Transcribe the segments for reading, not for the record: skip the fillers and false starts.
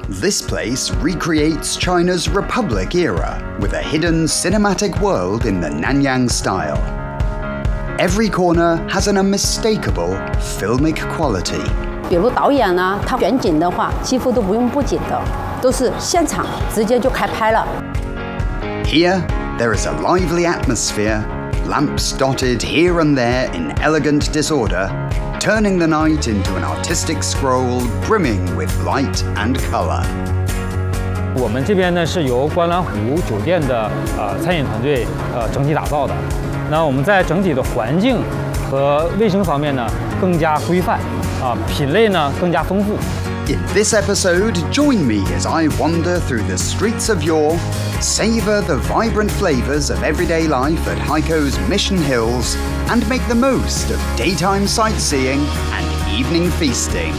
This place recreates China's Republic era with a hidden cinematic world in the Nanyang style. Every corner has an unmistakable filmic quality. 比如导演呢，他选景的话，几乎都不用布景的，都是现场直接就开拍了。 Here, there is a lively atmosphere, lamps dotted here and there in elegant disorder, turning the night into an artistic scroll brimming with light and color. 我们这边呢是由观澜湖酒店的餐饮团队整体打造的。那我们在整体的环境和卫生方面呢更加规范，品类呢更加丰富。 In this episode, join me as I wander through the streets of yore, savor the vibrant flavors of everyday life at Haikou Mission Hills, and make the most of daytime sightseeing and evening feasting.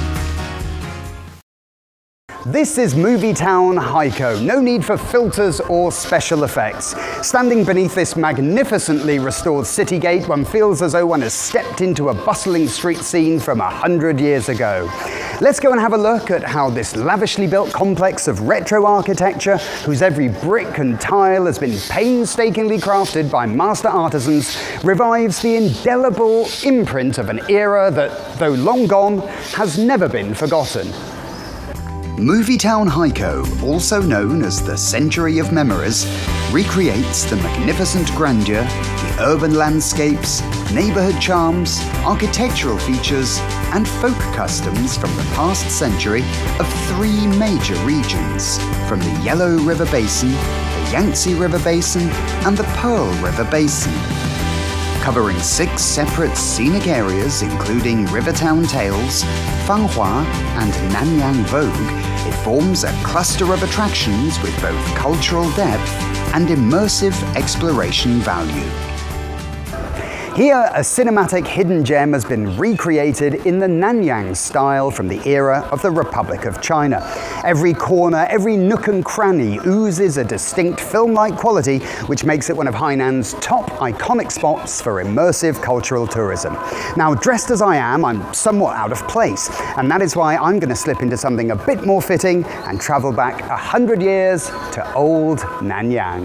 This is Movie Town Haikou. No need for filters or special effects. Standing beneath this magnificently restored city gate, one feels as though one has stepped into a bustling street scene from 100 years ago. Let's go and have a look at how this lavishly built complex of retro architecture, whose every brick and tile has been painstakingly crafted by master artisans, revives the indelible imprint of an era that, though long gone, has never been forgotten. Movie Town Haikou, also known as the Century of Memories, recreates the magnificent grandeur, the urban landscapes, neighborhood charms, architectural features, and folk customs from the past century of three major regions, from the Yellow River Basin, the Yangtze River Basin, and the Pearl River Basin. Covering 6 separate scenic areas including Rivertown Tales, Fanghua, and Nanyang Vogue, it forms a cluster of attractions with both cultural depth and immersive exploration value. Here, a cinematic hidden gem has been recreated in the Nanyang style from the era of the Republic of China. Every corner, every nook and cranny oozes a distinct film-like quality, which makes it one of Hainan's top iconic spots for immersive cultural tourism. Now, dressed as I am, I'm somewhat out of place, and that is why I'm going to slip into something a bit more fitting and travel back 100 years to old Nanyang.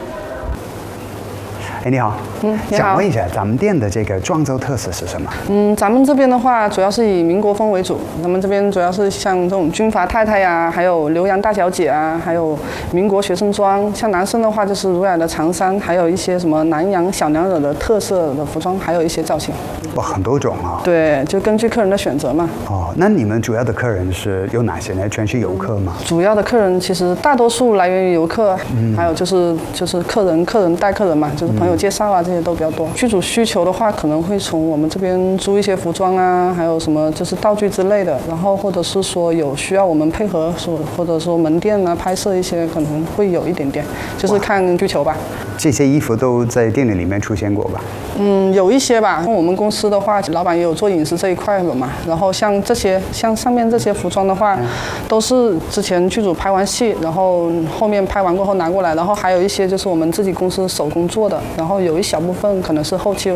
哎，你好，想问一下，咱们店的这个装修特色是什么？ 咱们这边的话，主要是以民国风为主。咱们这边主要是像这种军阀太太呀，还有留洋大小姐啊，还有民国学生装。像男生的话，就是儒雅的长衫，还有一些什么南洋小娘惹的特色的服装，还有一些造型。 哇，很多种啊。 对，就根据客人的选择嘛。 哦，那你们主要的客人是有哪些呢？全是游客吗？ 主要的客人其实大多数来源于游客，还有就是客人带客人嘛，就是朋友介绍啊，这些都比较多。剧组需求的话，可能会从我们这边租一些服装啊，还有什么就是道具之类的，然后或者是说有需要我们配合或者说门店啊拍摄一些，可能会有一点点，就是看需求吧。 这些衣服都在店里面出现过吧？ 有一些吧。我们公司的话，老板也有做饮食这一块的嘛。然后像上面这些服装的话，都是之前剧组拍完戏，然后后面拍完过后拿过来，然后还有一些就是我们自己公司手工做的，然后有一小部分可能是后期